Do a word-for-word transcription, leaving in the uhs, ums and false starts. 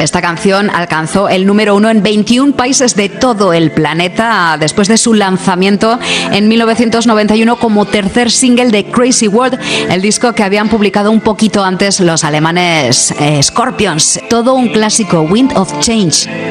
Esta canción alcanzó el número uno en veintiún países de todo el planeta después de su lanzamiento en mil novecientos noventa y uno como tercer single de Crazy World, el disco que habían publicado un poquito antes los alemanes eh, Scorpions. Todo un clásico, Wind of Change.